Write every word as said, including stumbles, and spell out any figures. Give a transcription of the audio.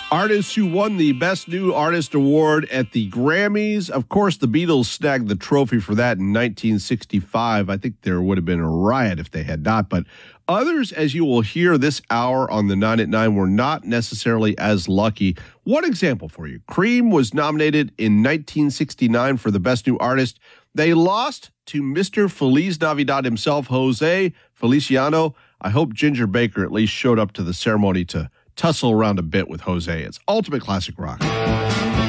Artists who won the Best New Artist Award at the Grammys. Of course, the Beatles snagged the trophy for that in nineteen sixty-five. I think there would have been a riot if they had not. But others, as you will hear this hour on the nine at nine, were not necessarily as lucky. One example for you. Cream was nominated in nineteen sixty-nine for the Best New Artist. They lost to Mister Feliz Navidad himself, Jose Feliciano. I hope Ginger Baker at least showed up to the ceremony to tussle around a bit with Jose. It's Ultimate Classic Rock.